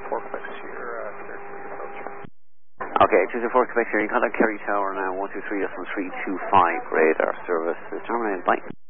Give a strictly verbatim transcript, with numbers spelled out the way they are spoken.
four, Quebec Sierra, uh, cleared for your approach. Okay, two zero four, Quebec Sierra, you contact Kerry Tower now, one two three, that's from three two five, radar service is terminated, bye.